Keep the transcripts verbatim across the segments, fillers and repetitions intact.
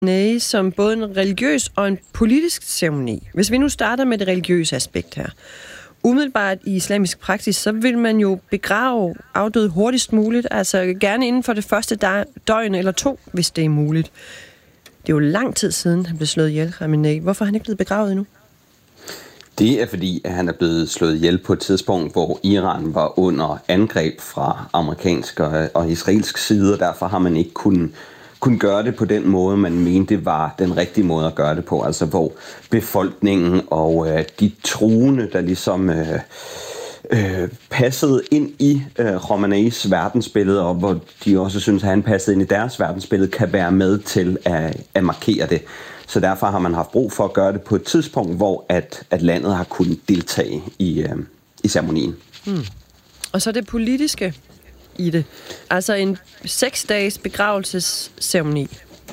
Khamenei som både en religiøs og en politisk ceremoni. Hvis vi nu starter med det religiøse aspekt her. Umiddelbart i islamisk praksis, så vil man jo begrave afdøde hurtigst muligt, altså gerne inden for det første døgn eller to, hvis det er muligt. Det er jo lang tid siden, han blev slået ihjel, Khamenei. Hvorfor er han ikke blevet begravet endnu? Det er fordi, at han er blevet slået ihjel på et tidspunkt, hvor Iran var under angreb fra amerikansk og israelsk side, og derfor har man ikke kunnet kunne gøre det på den måde, man mente var den rigtige måde at gøre det på. Altså hvor befolkningen og øh, de troende, der ligesom øh, øh, passede ind i øh, Khameneis verdensbillede, og hvor de også synes, at han passede ind i deres verdensbillede, kan være med til at, at markere det. Så derfor har man haft brug for at gøre det på et tidspunkt, hvor at, at landet har kunnet deltage i, øh, i ceremonien. Hmm. Og så det politiske i det. Altså en seks dages begravelsesceremoni.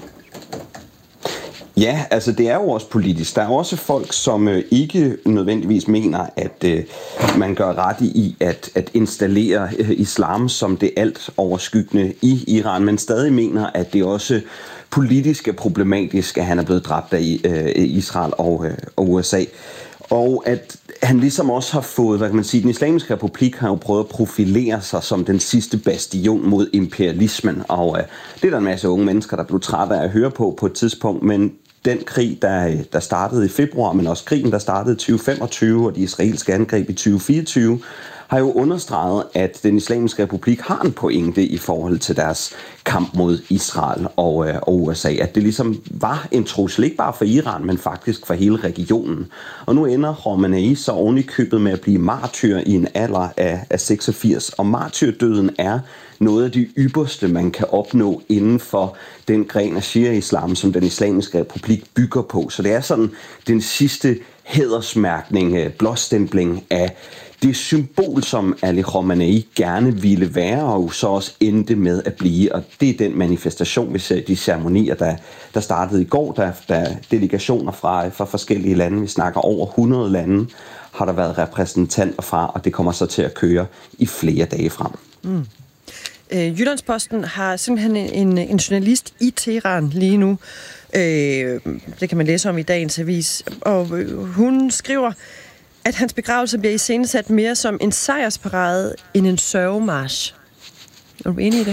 Ja, altså det er jo også politisk. Der er også folk, som øh, ikke nødvendigvis mener, at øh, man gør ret i at, at installere øh, islam som det alt overskyggende i Iran, men stadig mener, at det også politisk er problematisk, at han er blevet dræbt af øh, Israel og, øh, og U S A. Og at han ligesom også har fået, hvad kan man sige, den islamiske republik har jo prøvet at profilere sig som den sidste bastion mod imperialismen. Og øh, det er der en masse unge mennesker, der blev trætte af at høre på på et tidspunkt, men den krig, der, der startede i februar, men også krigen, der startede i tyve femogtyve, og de israelske angreb i tyve fireogtyve, har jo understreget, at den islamiske republik har en pointe i forhold til deres kamp mod Israel og, og U S A. At det ligesom var en trussel, ikke bare for Iran, men faktisk for hele regionen. Og nu ender Khamenei så oven i købet med at blive martyr i en alder af, af seksogfirs. Og martyrdøden er noget af det ypperste, man kan opnå inden for den gren af shia-islam, som den islamiske republik bygger på. Så det er sådan den sidste hædersmærkning, blåstempling af det symbol, som Ali Khamenei gerne ville være, og så også endte med at blive. Og det er den manifestation, vi ser de ceremonier, der, der startede i går, der, der delegationer fra, fra forskellige lande, vi snakker over hundrede lande, har der været repræsentanter fra, og det kommer så til at køre i flere dage frem. Mm. Øh, Jyllandsposten har simpelthen en, en journalist i Teheran lige nu. Øh, det kan man læse om i dagens avis. Og øh, hun skriver, at hans begravelse bliver iscenesat mere som en sejrsparade end en sørgemarch. Er du enig i det?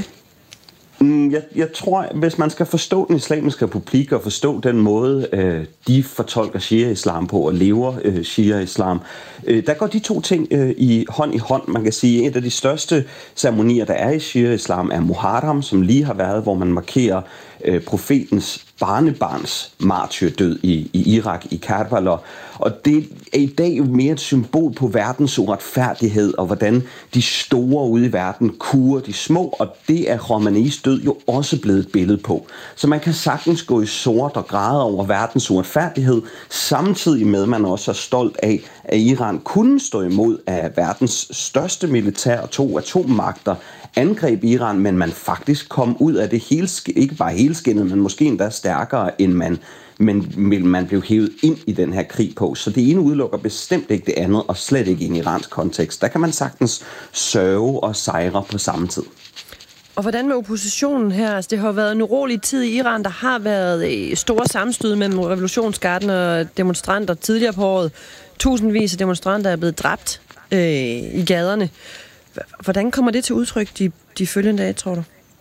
Jeg, jeg tror, hvis man skal forstå den islamiske republik og forstå den måde, øh, de fortolker shia-islam på og lever øh, shia-islam, øh, der går de to ting øh, i hånd i hånd. Man kan sige, at et af de største ceremonier, der er i shia-islam, er Muharram, som lige har været, hvor man markerer øh, profetens barnebarns martyrdød i, i Irak, i Karbala. Og det er i dag jo mere et symbol på verdens uretfærdighed, og hvordan de store ude i verden kurer de små, og det er Khameneis død jo også blevet et billede på. Så man kan sagtens gå i sort og græde over verdens uretfærdighed, samtidig med, at man også er stolt af, at Iran kunne stå imod af verdens største militær og to atommagter, angreb Iran, men man faktisk kom ud af det hele, ikke bare helskindet, men måske endda stærkere, end man, men man blev hævet ind i den her krig på. Så det ene udelukker bestemt ikke det andet, og slet ikke i en iransk kontekst. Der kan man sagtens sørge og sejre på samme tid. Og hvordan med oppositionen her? Altså, det har været en urolig tid i Iran. Der har været store sammenstød mellem revolutionsgarden og demonstranter tidligere på året. Tusindvis af demonstranter er blevet dræbt øh, i gaderne. Hvordan kommer det til udtryk de, de følgende dage, tror du?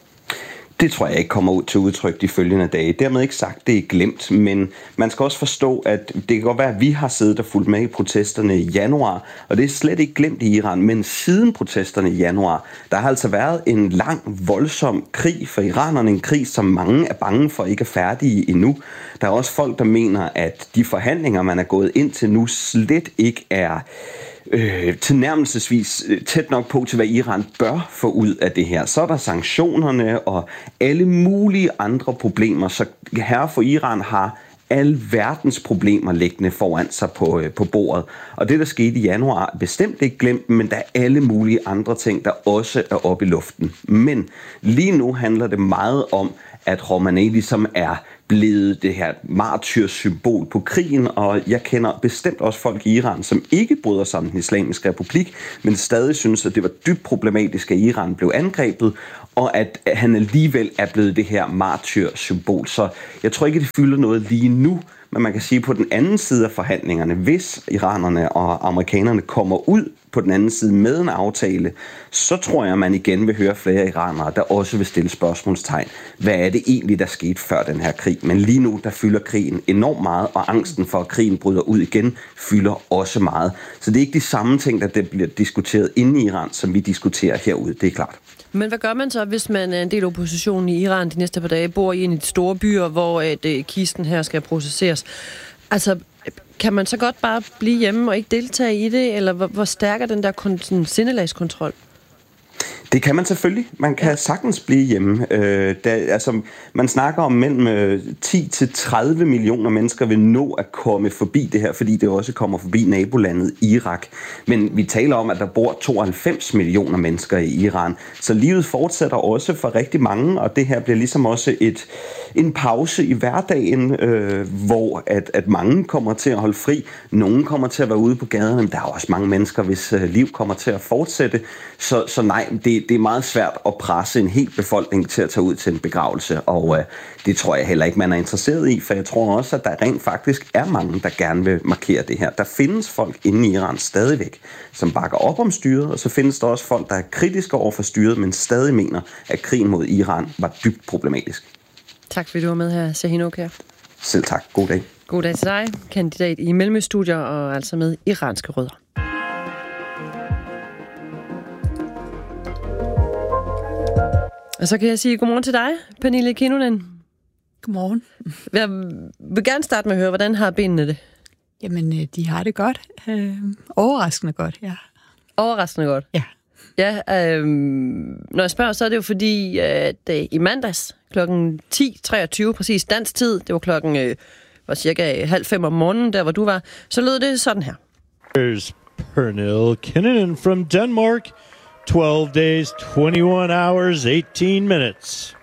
Det tror jeg ikke kommer ud til udtryk de følgende dage. Dermed ikke sagt, det er glemt, men man skal også forstå, at det kan godt være, at vi har siddet og fulgt med i protesterne i januar, og det er slet ikke glemt i Iran, men siden protesterne i januar, der har altså været en lang, voldsom krig for iranerne, en krig, som mange er bange for ikke er færdige endnu. Der er også folk, der mener, at de forhandlinger, man er gået ind til nu, slet ikke er Øh, tilnærmelsesvis tæt nok på til, hvad Iran bør få ud af det her. Så er der sanktionerne og alle mulige andre problemer, så her for Iran har alle verdens problemer liggende foran sig på, øh, på bordet. Og det, der skete i januar, bestemt ikke glemt, men der er alle mulige andre ting, der også er oppe i luften. Men lige nu handler det meget om, at Khamenei ligesom er blevet det her martyrsymbol på krigen, og jeg kender bestemt også folk i Iran, som ikke bryder sig om den islamiske republik, men stadig synes, at det var dybt problematisk, at Iran blev angrebet, og at han alligevel er blevet det her martyrsymbol. Så jeg tror ikke, det fylder noget lige nu, men man kan sige, på den anden side af forhandlingerne, hvis iranerne og amerikanerne kommer ud på den anden side med en aftale, så tror jeg, at man igen vil høre flere iranere, der også vil stille spørgsmålstegn. Hvad er det egentlig, der skete før den her krig? Men lige nu, der fylder krigen enormt meget, og angsten for, at krigen bryder ud igen, fylder også meget. Så det er ikke de samme ting, der bliver diskuteret inde i Iran, som vi diskuterer herude, det er klart. Men hvad gør man så, hvis man er en del af oppositionen i Iran de næste par dage, bor i en af de store byer, hvor at, øh, kisten her skal processeres? Altså, kan man så godt bare blive hjemme og ikke deltage i det, eller hvor, hvor stærk er den der kon- sindelagskontrol? Det kan man selvfølgelig. Man kan ja. sagtens blive hjemme. Øh, der, altså, man snakker om mellem øh, ti til tredive millioner mennesker vil nå at komme forbi det her, fordi det også kommer forbi nabolandet Irak. Men vi taler om, at der bor tooghalvfems millioner mennesker i Iran. Så livet fortsætter også for rigtig mange, og det her bliver ligesom også et, en pause i hverdagen, øh, hvor at, at mange kommer til at holde fri. Nogle kommer til at være ude på gaderne, men der er også mange mennesker, hvis øh, liv kommer til at fortsætte. Så, så nej, det Det er meget svært at presse en hel befolkning til at tage ud til en begravelse, og øh, det tror jeg heller ikke, man er interesseret i, for jeg tror også, at der rent faktisk er mange, der gerne vil markere det her. Der findes folk inde i Iran stadigvæk, som bakker op om styret, og så findes der også folk, der er kritiske over for styret, men stadig mener, at krigen mod Iran var dybt problematisk. Tak fordi du var med her, Shahin Okær. Selv tak. God dag. God dag til dig, kandidat i Mellemøststudier og altså med iranske rødder. Og så kan jeg sige godmorgen til dig, Pernille Kinnunen. Godmorgen. Jeg vil gerne starte med at høre, hvordan har benene det? Jamen, de har det godt. Øh, overraskende godt, ja. Overraskende godt? Ja. Ja, øh, når jeg spørger, så er det jo fordi, at øh, i mandags klokken ti treogtyve, præcis dansk tid, det var klokken øh, var cirka halv fem om morgenen, der hvor du var, så lød det sådan her. Here's Pernille Kinnunen from Denmark. twelve days, twenty-one hours, eighteen minutes.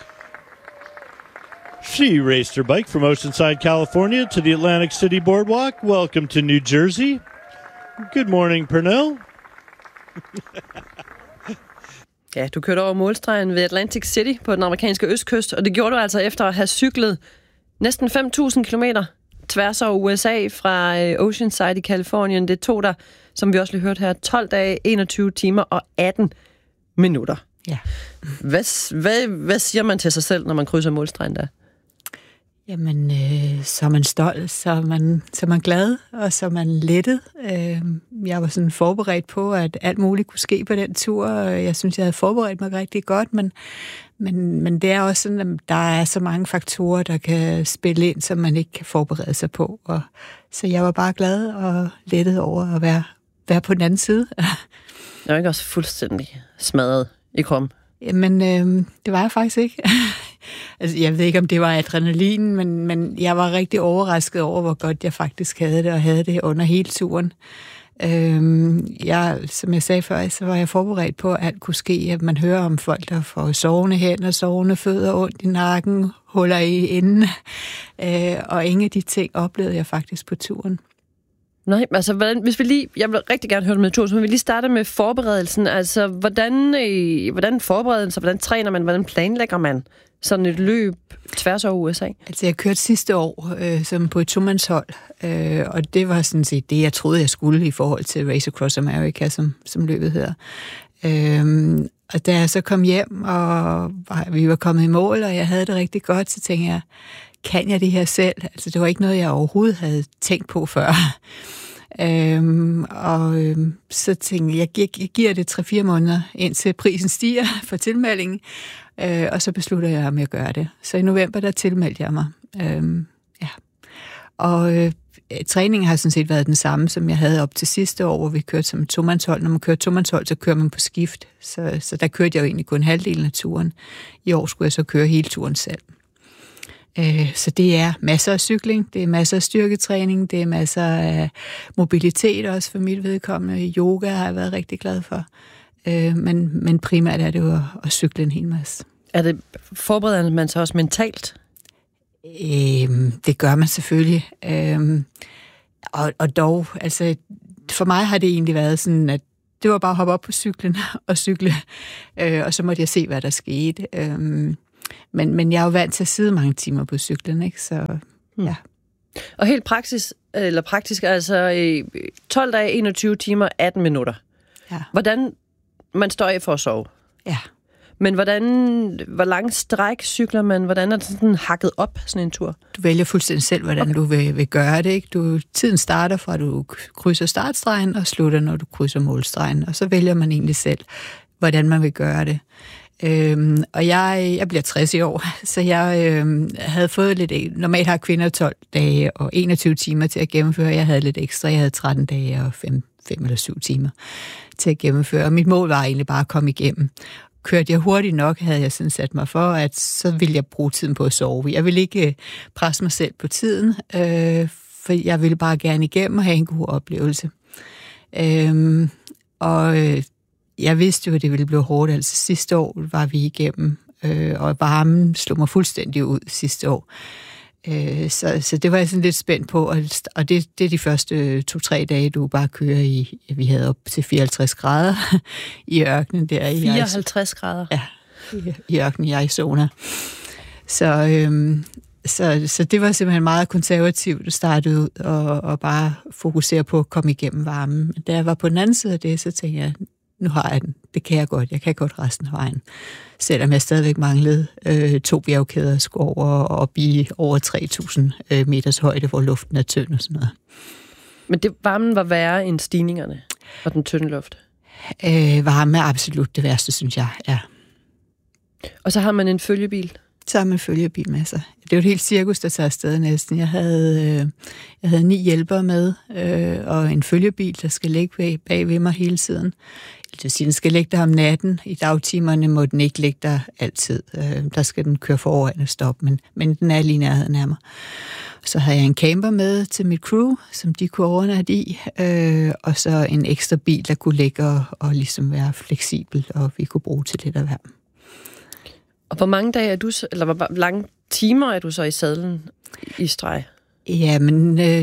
She raced her bike from Oceanside, California to the Atlantic City Boardwalk. Welcome to New Jersey. Good morning, Pernille. Ja, du kørte over målstregen ved Atlantic City på den amerikanske østkyst, og det gjorde du altså efter at have cyklet næsten fem tusind kilometer tværs over U S A fra Oceanside i Californien. Det tog dig, som vi også lige hørte her, tolv dage, enogtyve timer og atten minutter. Ja. Hvad, hvad, hvad siger man til sig selv, når man krydser målstregen der? Jamen, øh, så er man stolt, så er man, så er man glad, og så er man lettet. Øh, jeg var sådan forberedt på, at alt muligt kunne ske på den tur. Jeg synes, jeg havde forberedt mig rigtig godt, men, men, men det er også sådan, at der er så mange faktorer, der kan spille ind, som man ikke kan forberede sig på. Og, så jeg var bare glad og lettet over at være, være på den anden side. Jeg er ikke også fuldstændig smadret i kroppen? Jamen, øh, det var jeg faktisk ikke. Altså, jeg ved ikke, om det var adrenalin, men, men jeg var rigtig overrasket over, hvor godt jeg faktisk havde det, og havde det under hele turen. Øhm, jeg, som jeg sagde før, så var jeg forberedt på, at alt kunne ske. At man hører om folk, der får sovende hænder, sovende fødder, ondt i nakken, huller i enden. Øh, og ingen af de ting oplevede jeg faktisk på turen. Nej, altså, hvordan, hvis vi lige, jeg vil rigtig gerne høre det med tur, så vil vi lige starte med forberedelsen. Altså, hvordan, øh, hvordan forberedelsen, hvordan træner man, hvordan planlægger man sådan et løb tværs over U S A? Altså, jeg kørte sidste år øh, som på et tomandshold, øh, og det var sådan set det, jeg troede, jeg skulle i forhold til Race Across America, som, som løbet hedder. Øh, og da jeg så kom hjem, og vi var kommet i mål, og jeg havde det rigtig godt, så tænkte jeg, kan jeg det her selv? Altså, det var ikke noget, jeg overhovedet havde tænkt på før. Øhm, og øhm, så tænkte jeg, jeg, jeg giver det tre-fire måneder, indtil prisen stiger for tilmeldingen, øh, og så beslutter jeg, om jeg gør det. Så i november, der tilmeldte jeg mig. Øhm, ja. Og øh, træningen har sådan set været den samme, som jeg havde op til sidste år, hvor vi kørte som et tomandshold. Når man kører tomandshold, så kører man på skift. Så, så der kørte jeg jo egentlig kun halvdelen af turen. I år skulle jeg så køre hele turen selv. Så det er masser af cykling, det er masser af styrketræning, det er masser af mobilitet også for mit vedkommende. Yoga har jeg været rigtig glad for, men, men primært er det jo at cykle en hel masse. Er det forbereder man sig også mentalt? Øhm, det gør man selvfølgelig. Øhm, og, og dog, altså, for mig har det egentlig været sådan, at det var bare at hoppe op på cyklen og cykle, øh, og så måtte jeg se, hvad der skete. Øhm, men, men jeg er jo vant til at sidde mange timer på cyklen, ikke? Så ja. Og helt praksis, eller praktisk, altså tolv dage, enogtyve timer, atten minutter. Ja. Hvordan, man står af for at sove. Ja. Men hvordan, hvor lang stræk cykler man? Hvordan er det sådan hakket op, sådan en tur? Du vælger fuldstændig selv, hvordan okay. du vil, vil gøre det. Ikke? Du, tiden starter fra, at du krydser startstregen, og slutter, når du krydser målstregen. Og så vælger man egentlig selv, hvordan man vil gøre det. Øhm, og jeg, jeg bliver tres i år, så jeg øhm, havde fået lidt... Normalt har kvinder tolv dage og enogtyve timer til at gennemføre. Jeg havde lidt ekstra. Jeg havde tretten dage og fem eller syv timer til at gennemføre. Og mit mål var egentlig bare at komme igennem. Kørte jeg hurtigt nok, havde jeg sådan sat mig for, at så ville jeg bruge tiden på at sove. Jeg ville ikke presse mig selv på tiden, øh, for jeg ville bare gerne igennem og have en god oplevelse. Øh, og øh, jeg vidste jo, at det ville blive hårdt. Altså sidste år var vi igennem, øh, og varmen slog mig fuldstændig ud sidste år. Øh, så, så det var jeg sådan lidt spændt på, og, og det, det er de første to-tre dage, du bare kører i, vi havde op til fireoghalvtreds grader i ørkenen der. I fireoghalvtreds grader? Ja, i, i ørkenen i Arizona. Så, øhm, så, så det var simpelthen meget konservativt at starte ud og, og bare fokusere på at komme igennem varmen. Men da jeg var på den anden side af det, så tænkte jeg, nu har jeg den. Det kan jeg godt. Jeg kan godt resten af vejen. Selvom jeg stadigvæk manglede øh, to bjergkæder, skulle over og op i over tre tusind øh, meters højde, hvor luften er tynd og sådan noget. Men det, varmen var værre end stigningerne og den tynde luft? Øh, varme er absolut det værste, synes jeg, ja. Og så har man en følgebil? Så har man en følgebil med sig. Det er jo et helt cirkus, der tager afsted næsten. Jeg havde, øh, jeg havde ni hjælpere med, øh, og en følgebil, der skal ligge bag, bag ved mig hele tiden. Det vil sige, den skal ligge der om natten. I dagtimerne må den ikke ligge der altid. Øh, der skal den køre forover og stoppe, men, men den er lige nærheden af mig. Så havde jeg en camper med til mit crew, som de kunne overnatte i, øh, og så en ekstra bil, der kunne ligge og, og ligesom være fleksibel, og vi kunne bruge til lidt af hver. Og hvor mange dage er du, eller hvor lange timer er du så i sadlen i streg? Ja, men øh,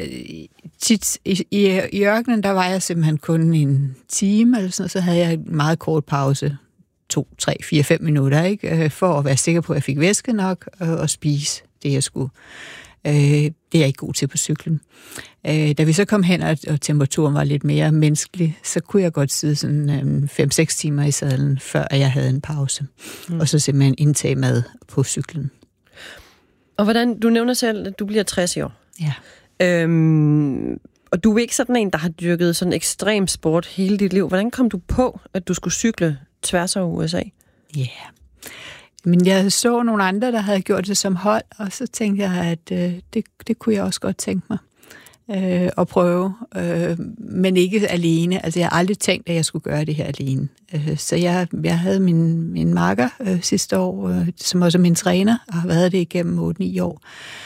tit i, i, i ørkenen, der var jeg simpelthen kun en time, eller sådan noget, så havde jeg en meget kort pause, to, tre, fire, fem minutter, ikke? For at være sikker på, at jeg fik væske nok og, og spise det, jeg skulle. Øh, det er jeg ikke god til på cyklen. Øh, da vi så kom hen, og, og temperaturen var lidt mere menneskelig, så kunne jeg godt sidde sådan øh, fem seks timer i sadlen, før jeg havde en pause. Mm. Og så simpelthen indtage mad på cyklen. Og hvordan, du nævner selv, at du bliver tres i år. Ja. Øhm, og du er ikke sådan en, der har dyrket sådan ekstrem sport hele dit liv. Hvordan kom du på, at du skulle cykle tværs over U S A? Ja, yeah. Men jeg så nogle andre, der havde gjort det som hold, og så tænkte jeg, at øh, det, det kunne jeg også godt tænke mig øh, at prøve, øh, men ikke alene. Altså, jeg har aldrig tænkt, at jeg skulle gøre det her alene. Øh, så jeg, jeg havde min, min makker øh, sidste år, øh, som også er min træner, og har været det igennem otte ni år,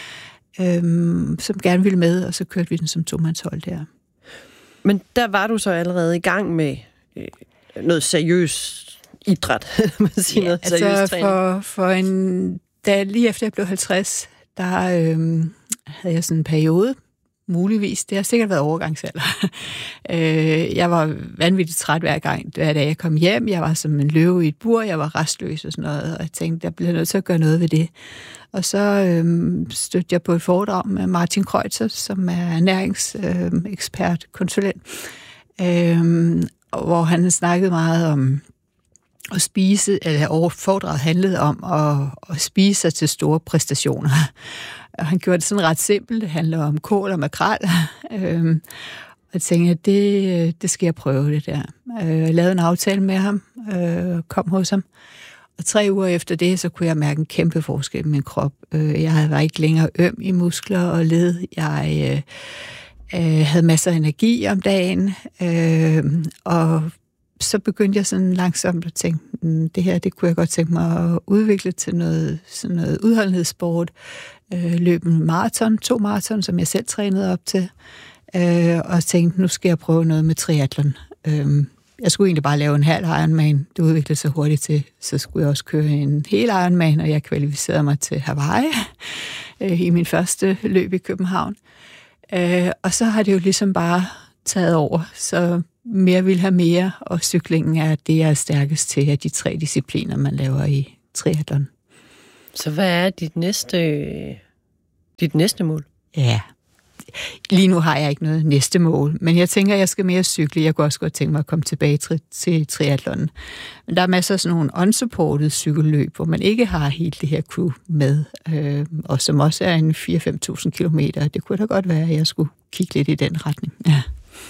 øh, som gerne ville med, og så kørte vi den som tomandshold der. Men der var du så allerede i gang med øh, noget seriøst idræt, man siger, ja, noget altså seriøst træning. For, for en, da lige efter jeg blev halvtreds, der øh, havde jeg sådan en periode, muligvis. Det har sikkert været overgangsalder. øh, jeg var vanvittigt træt hver gang, da jeg kom hjem. Jeg var som en løve i et bur, jeg var restløs og sådan noget, og jeg tænkte, jeg bliver nødt til at gøre noget ved det. Og så øh, stødte jeg på et foredrag med Martin Kreutzer, som er ernæringsekspert, øh, konsulent, øh, hvor han snakkede meget om at spise, eller foredraget handlede om at, at spise sig til store præstationer. Og han gjorde det sådan ret simpelt. Det handler om kål og makrel. øhm, og jeg tænkte, at det, det skal jeg prøve, det der. Øh, jeg lavede en aftale med ham, øh, kom hos ham. Og tre uger efter det, så kunne jeg mærke en kæmpe forskel i min krop. Øh, jeg var ikke længere øm i muskler og led. Jeg øh, øh, havde masser af energi om dagen. Øh, og så begyndte jeg sådan langsomt at tænke, det her, det kunne jeg godt tænke mig at udvikle til noget, sådan noget udholdenhedssport. Øh, løb en maraton, to maraton, som jeg selv trænede op til, øh, og tænkte, nu skal jeg prøve noget med triathlon. Øh, jeg skulle egentlig bare lave en halv Ironman. Det udviklede sig hurtigt til, så skulle jeg også køre en hel Ironman, og jeg kvalificerede mig til Hawaii øh, i min første løb i København. Øh, og så har det jo ligesom bare taget over, så mere vil have mere, og cyklingen er det, jeg er stærkest til af de tre discipliner, man laver i triathlon. Så hvad er dit næste, dit næste mål? Ja, lige nu har jeg ikke noget næste mål, men jeg tænker, at jeg skal mere cykle. Jeg kunne også godt tænke mig at komme tilbage til, til triathlonen. Men der er masser af sådan nogle unsupported cykelløb, hvor man ikke har helt det her crew med, øh, og som også er en fire til fem tusind kilometer. Det kunne da godt være, at jeg skulle kigge lidt i den retning. Ja.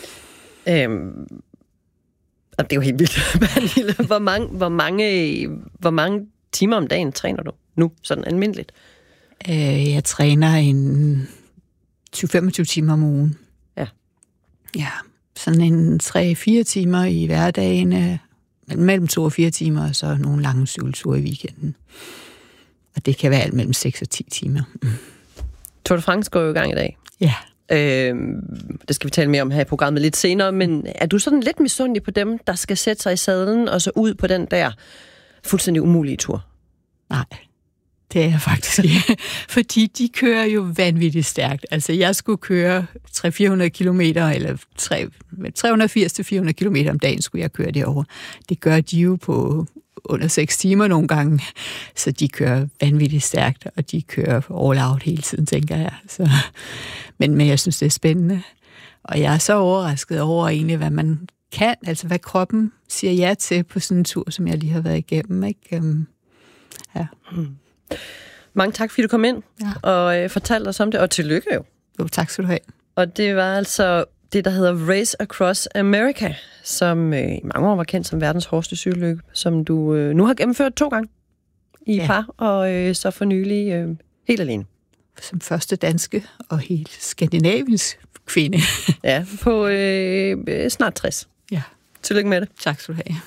Øhm, og det er jo helt vildt. hvor, mange, hvor, mange, hvor mange timer om dagen træner du nu, sådan almindeligt? Øh, jeg træner en tyve til femogtyve timer om ugen. Ja. Ja, sådan en tre til fire timer i hverdagen, mellem to og fire timer, og så nogle lange cykelture i weekenden. Og det kan være alt mellem seks og ti timer. Mm. Tour de France går jo i gang i dag. Ja. Øh, det skal vi tale mere om her i programmet lidt senere, men er du sådan lidt misundelig på dem, der skal sætte sig i sadlen og så ud på den der fuldstændig umulige tur? Nej, det er jeg faktisk ikke. Fordi de kører jo vanvittigt stærkt. Altså, jeg skulle køre tre hundrede til fire hundrede kilometer, eller tre hundrede og firs til fire hundrede kilometer om dagen skulle jeg køre derovre. Det gør de jo på under seks timer nogle gange. Så de kører vanvittigt stærkt, og de kører all out hele tiden, tænker jeg. Så, men, men jeg synes, det er spændende. Og jeg er så overrasket over egentlig, hvad man kan, altså hvad kroppen siger ja til på sådan en tur, som jeg lige har været igennem, ikke? Um, ja. Hmm. Mange tak, fordi du kom ind ja. og øh, fortalte os om det, og tillykke jo. Jo, tak skal du have. Og det var altså det, der hedder Race Across America, som øh, i mange år var kendt som verdens hårdeste cykelløb, som du øh, nu har gennemført to gange i ja. par, og øh, så for nylig øh, helt alene. Som første danske og helt skandinavisk kvinde. Ja, på øh, snart tres. Ja. Tillykke med det. Tak skal du have.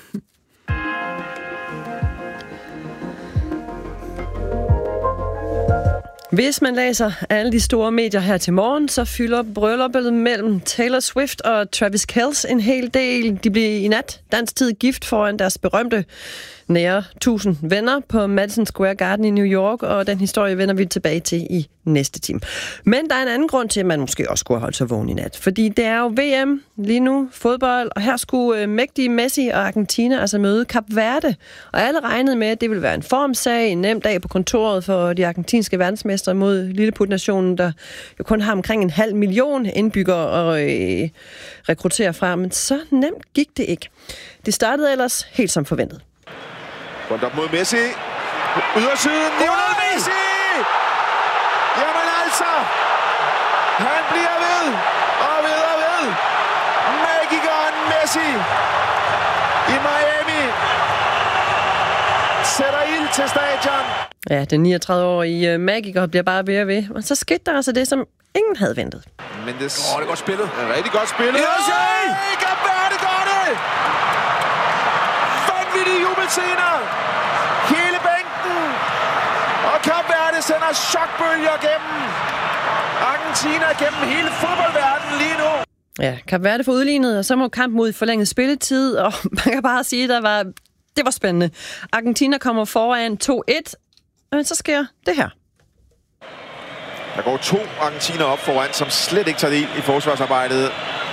Hvis man læser alle de store medier her til morgen, så fylder brylluppet mellem Taylor Swift og Travis Kelce en hel del. De blev i nat dansk tid gift foran deres berømte nære tusind venner på Madison Square Garden i New York, og den historie vender vi tilbage til i næste time. Men der er en anden grund til, at man måske også skulle holde sig vågen i nat, fordi det er jo V M lige nu, fodbold, og her skulle mægtige Messi og Argentina altså møde Kap Verde, og alle regnede med, at det ville være en formsag, en nem dag på kontoret for de argentinske verdensmestre mod Lilleput-nationen, der jo kun har omkring en halv million indbyggere og øh, rekruttere fra, men så nemt gik det ikke. Det startede ellers helt som forventet. Rundt op mod Messi. Ydersiden. Lionel Messi! Jamen altså! Han bliver ved og ved og ved. Magikeren Messi i Miami sætter ild til stadion. Ja, den niogtredive-årige magiker bliver bare ved og ved. Og så skete der altså det, som ingen havde ventet. Men det, oh, det er godt spillet. Det er rigtig godt spillet. Messi! Kan være det godt det! Vanvittige jubelscener! Hele bænken! Og Kap Verde sender chokbølger gennem Argentina, gennem hele fodboldverdenen lige nu. Ja, Kap Verde for udlignet, og så må kampen ud i forlænget spilletid, og man kan bare sige, at der var, det var spændende. Argentina kommer foran to et, men så sker det her. Der går to argentiner op foran, som slet ikke tager del i forsvarsarbejdet.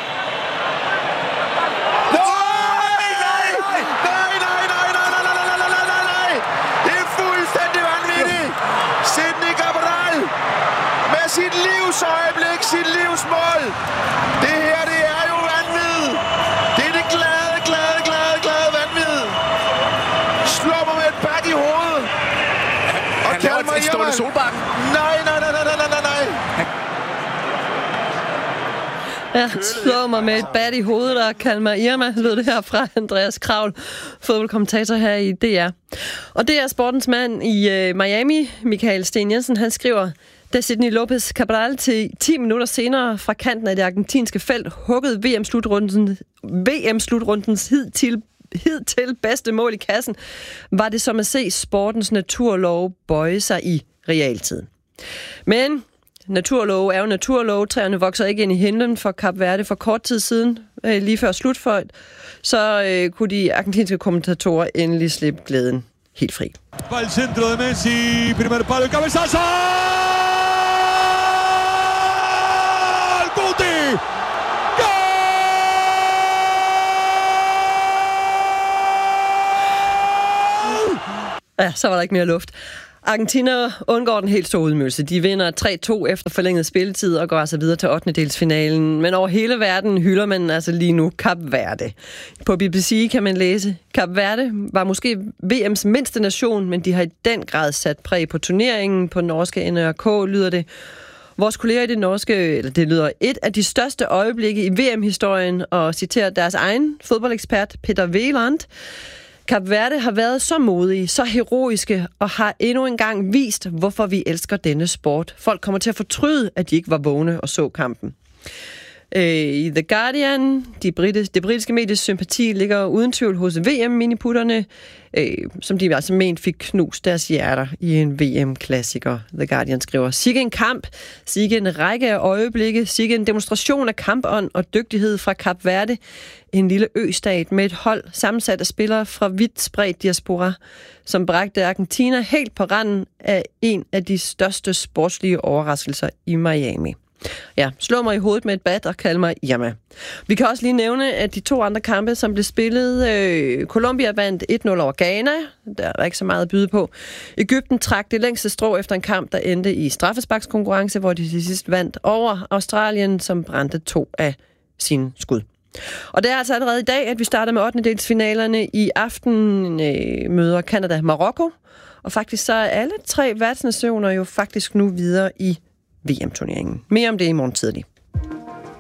Sit livsøjeblik, sit livsmål. Det her, det er jo vanvid. Det er det glade, glade, glade, glade vanvid. Slår mig med et bat i hovedet. Og han laver et stående solbakken. Nej, nej, nej, nej, nej, nej, nej. Ja, slår mig med et bat i hovedet, og kald mig Irma, lød det her fra Andreas Kravl, fodboldkommentator her i D R. Og det er sportens mand i uh, Miami, Michael Sten Jensen, han skriver: Da Sidney Lopez Cabral til ti minutter senere fra kanten af det argentinske felt huggede V M-slutrunden, V M-slutrundens hidtil, hidtil bedste mål i kassen, var det som at se sportens naturlov bøje sig i realtid. Men naturlove er jo naturlove. Træerne vokser ikke ind i himlen for Kap Verde for kort tid siden, øh, lige før slutfløjt. Så øh, kunne de argentinske kommentatorer endelig slippe glæden helt fri. Va el centro de Messi, primer palo, el cabezazo! Guti! Ja, så var der ikke mere luft. Argentina undgår den helt store udmødelse. De vinder tre to efter forlænget spilletid og går altså videre til ottendedelsfinalen. Men over hele verden hylder man altså lige nu Kap Verde. På B B C kan man læse, Kap Verde var måske V M's mindste nation, men de har i den grad sat præg på turneringen. På norske N R K lyder det. Vores kolleger i det norske, eller det lyder et af de største øjeblikke i V M-historien, og citerer deres egen fodboldekspert Peter Veland. Kap Verde har været så modige, så heroiske og har endnu engang vist, hvorfor vi elsker denne sport. Folk kommer til at fortryde, at de ikke var vågne og så kampen. I The Guardian, de britis, det britiske medies sympati ligger uden tvivl hos V M-miniputterne, øh, som de altså ment fik knust deres hjerter i en V M-klassiker. The Guardian skriver, sikke en kamp, sikke en række af øjeblikke, sikke en demonstration af kampånd og dygtighed fra Kap Verde, en lille østat med et hold sammensat af spillere fra vidt spredt diaspora, som bragte Argentina helt på randen af en af de største sportslige overraskelser i Miami. Ja, slå mig i hovedet med et bat og kald mig Irma. Vi kan også lige nævne, at de to andre kampe, som blev spillet, øh, Colombia vandt et nul over Ghana. Der er ikke så meget at byde på. Egypten trak det længste strå efter en kamp, der endte i straffesparkskonkurrence, hvor de til sidst vandt over Australien, som brændte to af sine skud. Og det er altså allerede i dag, at vi starter med ottendedelsfinalerne. I aften øh, møder Canada Marokko. Og faktisk så er alle tre værtsnationer jo faktisk nu videre i V M-turneringen. Mere om det i morgen tidlig.